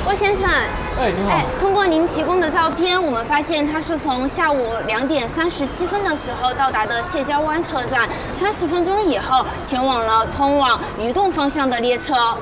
郭先生， 哎，你好。 通过您提供的照片，我们发现他是从下午2点37分的时候到达的谢家湾车站，30分钟以后前往了通往鱼洞方向的列车。